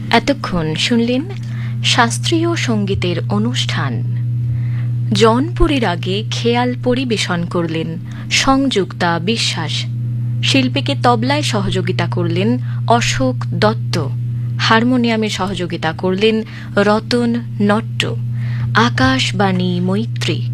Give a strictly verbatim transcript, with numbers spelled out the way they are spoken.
এতক্ষণ শুনলেন শাস্ত্রীয় সঙ্গীতের অনুষ্ঠান। জনপুরীর আগে খেয়াল পরিবেশন করলেন সংযুক্তা বিশ্বাস। শিল্পীকে তবলায় সহযোগিতা করলেন অশোক দত্ত। হারমোনিয়ামে সহযোগিতা করলেন রতন নট্ট। আকাশবাণী মৈত্রী।